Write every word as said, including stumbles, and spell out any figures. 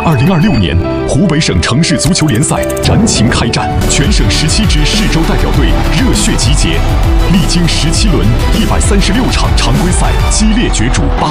二零二六年，湖北省城市足球联赛燃情开战，全省十七支市州代表队热血集结，历经十七轮一百三十六场常规赛，激烈角逐八。